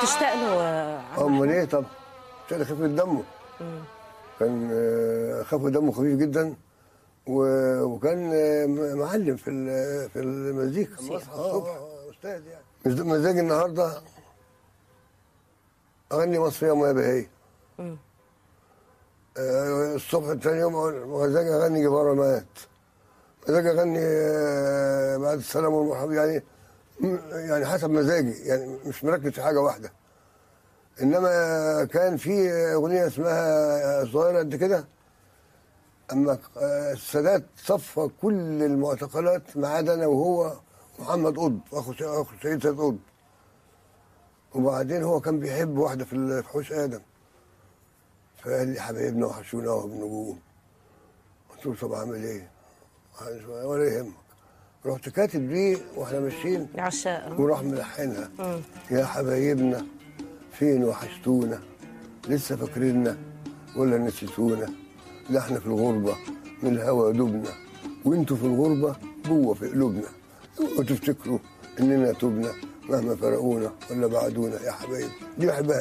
بتشتاق له امال ايه؟ طب عشان خفيف دمه. كان خفيف دمه خفيف جدا، وكان معلم في المزيكا. اصحى الصبح استاذ يعني. مزاجي النهارده اغني مصريه وما بهيه. الصبح تاني يوم مزاجي اغني جباره مات. مزاجي اغني بعد السلام والمرحبا، يعني حسب مزاجي، يعني مش مركز في حاجه واحده. انما كان في اغنيه اسمها صغيره قد كده، اما السادات صفى كل المعتقلات ما عدا انا وهو محمد قطب اخو سيد قطب. وبعدين هو كان بيحب واحده في حوش ادم، فقال لي حبايبنا وحشونا وبنجوم. قلت له طب اعمل ايه؟ ولا يهمك. رحت كاتب دي واحنا ماشيين عشاق وراح ملحنها. يا حبايبنا فين وحشتونا، لسه فاكريننا ولا نسيتونا؟ لا احنا في الغربه من الهوى دبنا، وانتوا في الغربه جوه في قلوبنا. وتفتكروا اننا تبنا مهما فرقونا ولا بعدونا. يا حبايبي دي بحبها.